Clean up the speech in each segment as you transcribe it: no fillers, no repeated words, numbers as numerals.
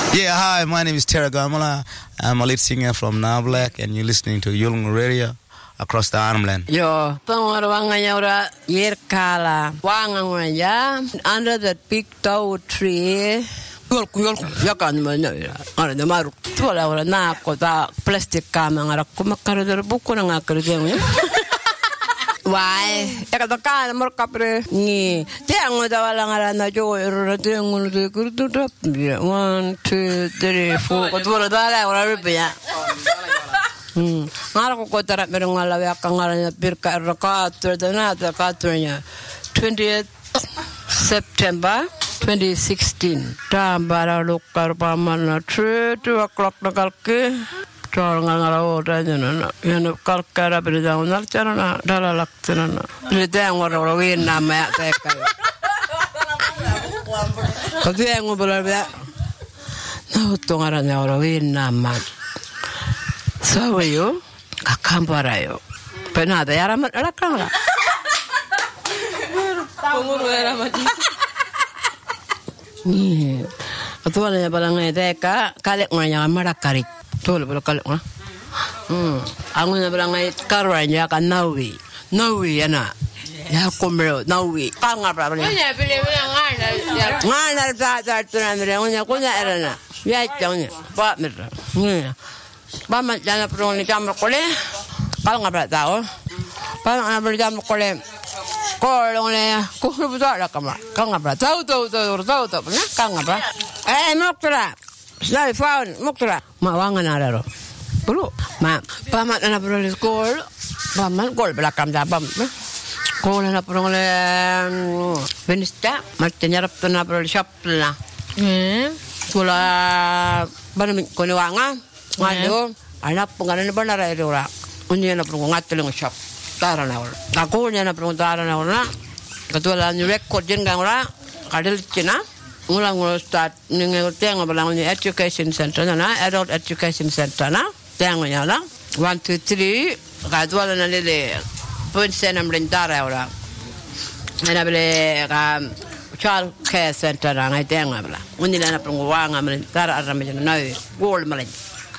Yeah, hi, my name is Tera Gamala. I'm a lead singer from Now Black, and you're listening to Yulung Radio across the Armland. Yo, pangwarwanganya ora yerkala. Wanganya under that big tall tree. Yakan mana ya? Ada maru. Tuala ora na kota plastik kama ngara kumakara der buku na ngakere Why? Eka kan mer kapre ni. Tiang da wala ngara na jo ero tiang de kurtu tap. 1 2 3 4 ko tuala dala ora rubya. Ngara ko kotara mer ngala ya kangara birka raka terdana ta katnya 20th September 2016. Tambara lokar pamana 2 o'clock nakalke. Tol ngara ora jana yana kalkara berda unar charana dala laktana berda ngora win nama teka ko dia ngobala ba na utongara na ora win nama sawayo kakambarayo penada yara rakanga punguru era mati ni atuala ya balanga teka kale nganya marakari Tol berkali Angun berangai karanya kan nawi yana ya komero nawi kanga berapa ni? Punya pilih ngana tak tuan mereka punya erana ya jangan pak mereka pak macam perlu ni jam berkole kalau ngapa tahu pak ngapa jam berkole kalau ni kau betul lah kamera kau ngapa tahu punya kau ngapa mokra Sudah found mukra mawangan araro. Bro, pamat na bro le skol. Pamat gol belakang dabam. Kol na bro le benista, matnya rap na bro shop la. Kula ban ko ni wanga. Ngado, anak penganan benar ira ora. Unya na bro ngatel ng shop. Tara na ora. Ako nya na bro tara na ora. Ketua ni record jen gang ora. Kadel cina. Ngulang start ningal tiang balang ni education center na adult education center na tiang nya la 1 2 3 kadwala na le point senam lentara ora na bele ka child care center na ngai tiang bala unila na pungwanga lentara arame na gol malen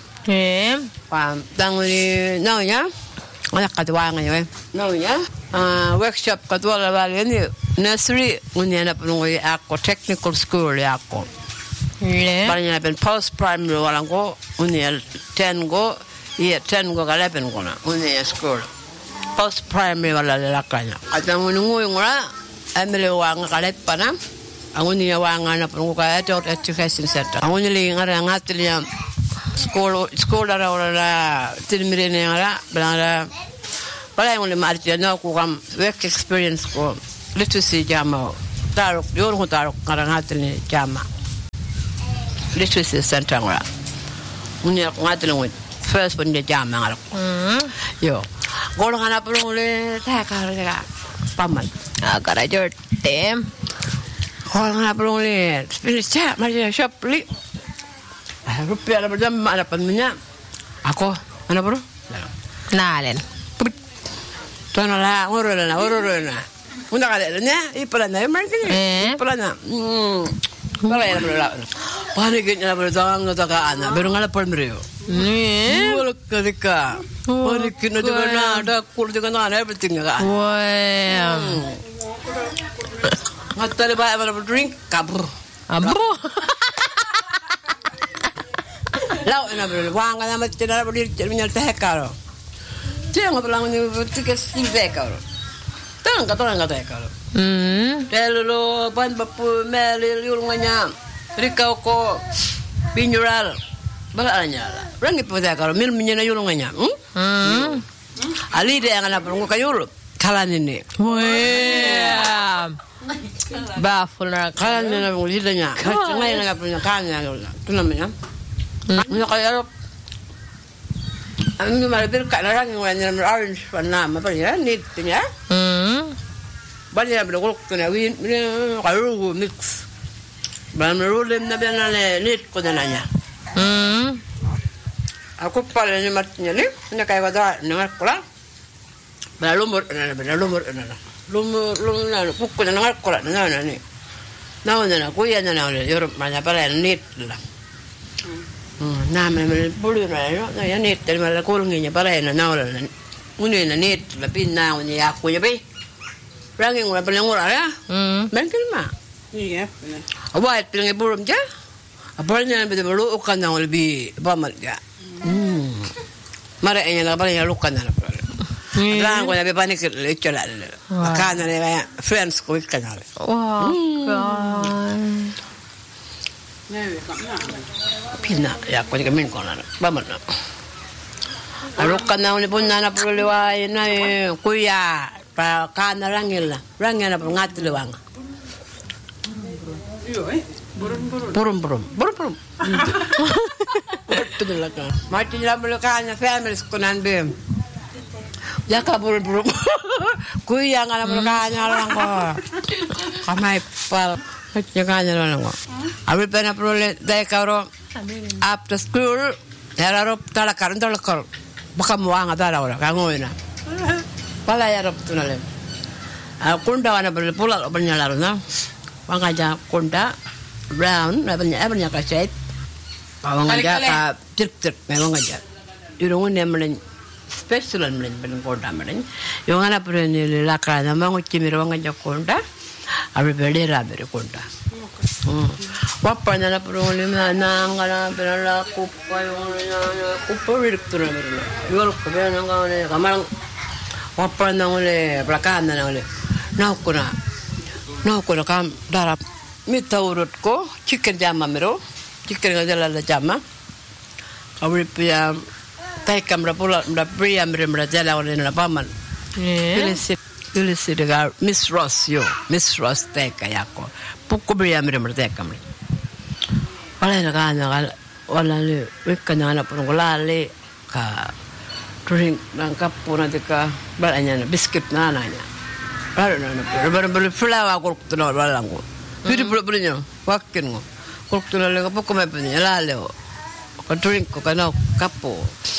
pam tang ni na nya ana kadwanga yo na nya workshop kadwala bala ni nursery unyana pungoi ako technical school ako banya ben post primary wala ko unyal 10 go 10 go 11 go na unyal school post primary wala lakanya ata ngungu ngora amele wanga kalet pana angunya wanga na pungu ka adult education center angunya li ngara ngatilia school ara tilmire ne ngara bala bala ngule martia na ko kam work experience ko literacy jama tarok yor ho tarok ngarangatne jama literacy center ngara unya ngatne ngut first one de jama ngara yo gol ngana pulule ta ka paman agara jor tem gol ngana pulule finish chat maria shop li rupiah berjam mana pannya ako mana bro nalen tonala ororana Una galera, ipalana, marketing. Ipalana. Bala era bala. Pane que na bertang ta kana, pero ngala palmreo. Wala kadika. Pane que no diga nada, kul diga nada, everything ga. Matale ba bala drink kabur. Abro. Lau na bala, wanga na matina bala terminal ta karo. Tiang bala ni tikas silve karo. Tanga kalo. Telo ban bapu meli yulunganya. Rikau ko binjural. Balanya la. Rangi pada kalo mil minyana yulunganya. Ali de ngana perungu kayul. Kalan ini. Bafulna kalan ini na mulidanya. Ngai na punya kanya. Tu namanya. Nya kaya Ami malapir ka na lang yung orange na mapalya need niya. Banya bilog ko na win karu mix. Ban rolem na bana need ko na niya. Ako pala ni matnya ni na kay wada na ko la. Balumur na. Lumur na ko na ko na ni. Na na ko yan na Europe man pala need la. Naamalla pulyunailla no ja niittelemällä kulngin pareina naulalla. Unina niittellä pinnaa on ja pi. Rangin mulla paljon uralla. Menkilmä. Iya. Await pilih burung je. Apalnya betul betul ukan yang lebih pamat je. Mara ini lah paling lukan lah. Lang ko lebih panik lecture lah. Karena dia friends ko ikan lah. Wah. Pina ya ko juga min ko lah. Pamat lah. Lukan yang lebih pun nana perlu lewat ini kuya. Karena rangil lah pun ngat lewang. Burung. Betul lah kan. Mati dalam belakangnya family sekunan bem. Jaka burung. Kuya ngana belakangnya orang ko. Kamai pal. Jakanya orang ko. Abi pernah perlu dai karo after school. Harap talakar. Baka muang ada orang kangoina. Pala ya rop tunale. Kunda wana perlu pulang bernyala na. Wangaja kunda brown banyak kaset wangaja ka tirtir wangaja irungun nemlen special nemlen ben kunda men yo ngana prene lakra na mango chimir wangaja kunda abe bedera bere kunda wapana na prone na ngana benala kupa yo kupa virtura bere yo ko be na ngane kamarang wapana ngole blakana na ngole na kuna kam darap mita urut ko chicken jama mero chicken ngajala la jama awri pia tai kamra pula mra pria mra jala wala na paman Ilisi degar Miss Ross tai kayako pukko pria mra tai kamra wala na kana wala le wekana na pungolale ka drink nang kapuna deka balanya biscuit na nanya baru flower kuruk tunar balangu. Piri punya wakin ngo. Kuruk tunar lega pokok mepenya laleo. Kau drink kau kena kapo.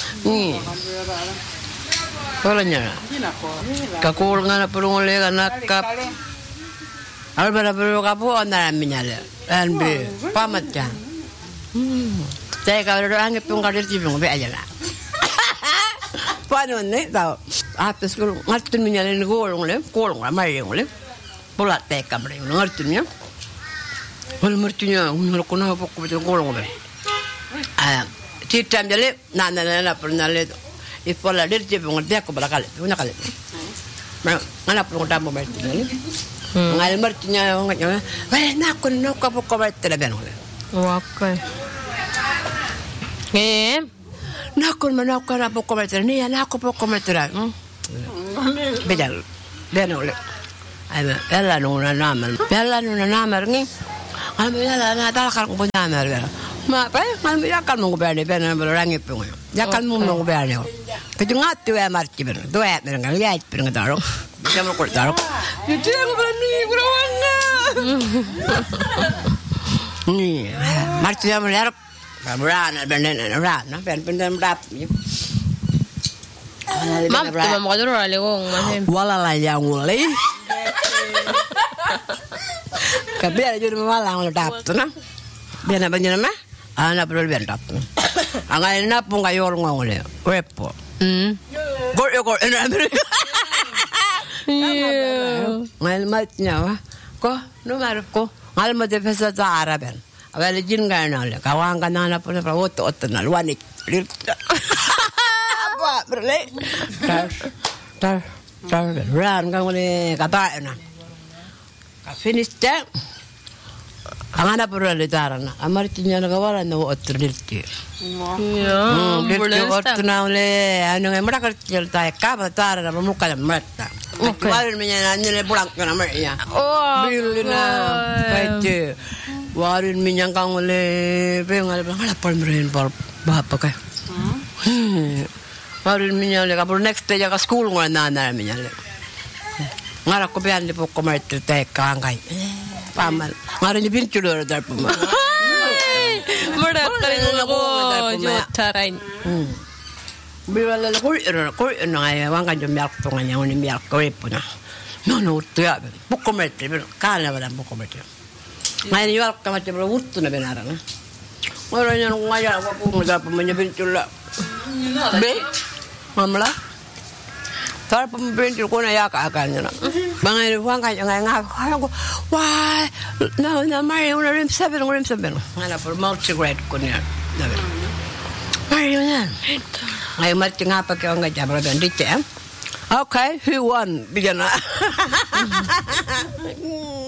Kalanya. Kakul ngana perlu lega nak kap. Al perlu kapo anda minyale. Anbe pamat jang. Saya kalau orang itu ngalir cipung be aja lah. Paano ni tao atas ko ngatun niya ni kolong mai ngole pola te kamre ngatun niya wal martunya ngol ko na pokko be kolong be titam jale na pernale ipola dirje be ngode ko balakal una kale ngana pun tambo be ni ngal martunya nganya na ko no ko pokko be tele ben ngole Okay. Nakon manakon na pokko be tele ni na ko pokko be tele bedal benole aywa yalla nuna namar ngi am yalla na dalakal ko namar ma pa man yakal mo berne ben rangi pungo yakal mo berne ko ngatu e marti ben do e ben ngal yaaj ben daro jam ko daro yite mo berne ko wanga ni marti jam yar Rana rap Mam tu mam kadro ale gong mahem. Wala la yang ulai. Kabia jur malang le tap tu na. Biana banjana ma? Ana perlu bian tap tu. Angai na pung kayor ngole. Wepo. Gor ena beri. Ngal matnya wa. Ko no maruf ko. Ngal mo de pesa ta araben. Awal jin ngana le. Kawang kana pun pra oto na luanik. Berle tar ran kang le kata na ka finish ta angana berle tarana amartinya na kawala no otrilti otna le anu ngemra kertil ta ka batar na muka mata warin minya nyele pulang kana mernya bilina paite warin minya kang le pengal ngala palmren par bapa ka Marin minyale kapur next day ka school ngora nana minyale. Ngara ko bian di pokok mati te kangai. Pamal. Ngara ni pinchulo dar puma. Mura kali ko jotarai. Biwala ko ngai wanga jo miak to nganya ni miak ko ipuna. No to ya. Pokok mati kala wala pokok mati. Ngai ni wal kamati bro wuttu na benara na. Orang yang ngajak aku ngajak pemenyebentul lah. Be, mamla. Tar pemenyebentul ko na yakakan na. Mga iwan ka nga ako. Why? No, Mario, rim seven. Ngala for multi-grade ko niya. Mario na. Ay mati nga pa kayo ngajak brother dito. Okay, who won? Bigyan na.